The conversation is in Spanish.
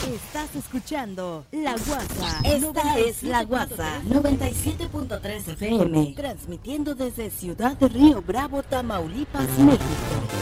Estás escuchando La Guasa. Esta es La Guasa 97.3 FM. Transmitiendo desde Ciudad de Río Bravo, Tamaulipas, México.